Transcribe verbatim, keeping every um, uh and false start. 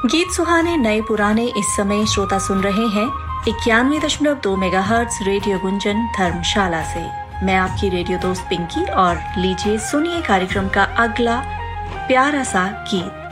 गीत सुहाने नए पुराने इस समय श्रोता सुन रहे हैं इक्यानवे दशमलव दो मेगा हर्ट्ज रेडियो गुंजन धर्मशाला से। मैं आपकी रेडियो दोस्त पिंकी और लीजिए सुनिए कार्यक्रम का अगला प्यारा सा गीत।